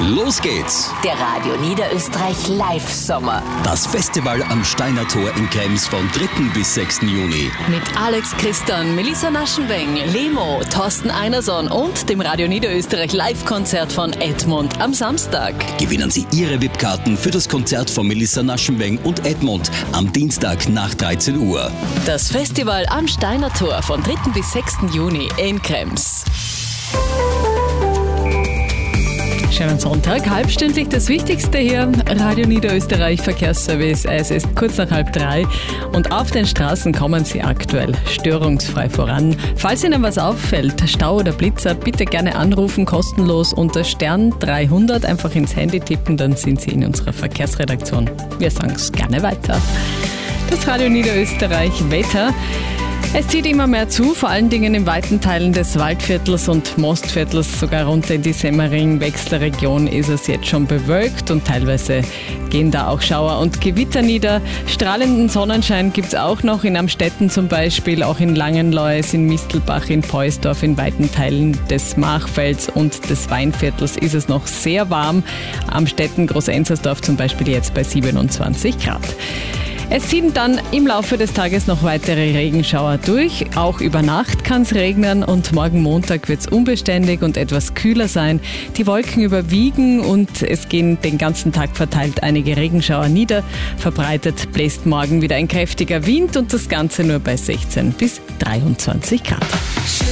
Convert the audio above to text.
Los geht's! Der Radio Niederösterreich Live-Sommer. Das Festival am Steiner Tor in Krems vom 3. bis 6. Juni. Mit Alex Christian, Melissa Naschenweng, Lemo, Thorsten Einerson und dem Radio Niederösterreich Live-Konzert von Edmund am Samstag. Gewinnen Sie Ihre VIP-Karten für das Konzert von Melissa Naschenweng und Edmund am Dienstag nach 13 Uhr. Das Festival am Steiner Tor von 3. bis 6. Juni in Krems. Schönen Sonntag, halbstündlich das Wichtigste hier, Radio Niederösterreich Verkehrsservice. Es ist kurz nach 2:30 und auf den Straßen kommen Sie aktuell störungsfrei voran. Falls Ihnen was auffällt, Stau oder Blitzer, bitte gerne anrufen, kostenlos unter Stern 300, einfach ins Handy tippen, dann sind Sie in unserer Verkehrsredaktion. Wir sagen es gerne weiter. Das Radio Niederösterreich Wetter. Es zieht immer mehr zu, vor allen Dingen in weiten Teilen des Waldviertels und Mostviertels, sogar runter in die Semmering-Wechsler-Region ist es jetzt schon bewölkt und teilweise gehen da auch Schauer und Gewitter nieder. Strahlenden Sonnenschein gibt es auch noch in Amstetten zum Beispiel, auch in Langenlois, in Mistelbach, in Poisdorf, in weiten Teilen des Machfelds und des Weinviertels ist es noch sehr warm. Amstetten, Groß-Enzersdorf zum Beispiel jetzt bei 27 Grad. Es ziehen dann im Laufe des Tages noch weitere Regenschauer durch. Auch über Nacht kann es regnen und morgen Montag wird es unbeständig und etwas kühler sein. Die Wolken überwiegen und es gehen den ganzen Tag verteilt einige Regenschauer nieder. Verbreitet bläst morgen wieder ein kräftiger Wind und das Ganze nur bei 16 bis 23 Grad.